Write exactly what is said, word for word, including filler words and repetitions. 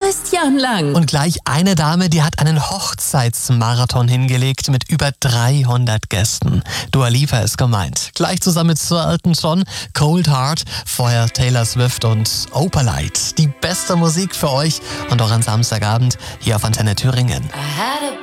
Christian Lang. Und gleich eine Dame, die hat einen Hochzeitsmarathon hingelegt mit über dreihundert Gästen. Dua Lipa ist gemeint. Gleich zusammen mit Sir Elton John, Cold Heart, vorher Taylor Swift und Opalite. Die beste Musik für euch und auch am Samstagabend hier auf Antenne Thüringen.